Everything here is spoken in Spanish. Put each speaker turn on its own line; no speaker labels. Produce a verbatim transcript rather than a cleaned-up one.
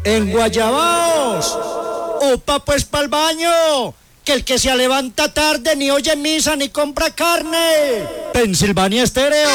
En Guayabaos. Upa pues pa'l baño. Que el que se levanta tarde ni oye misa ni compra carne. Pensilvania Estéreo.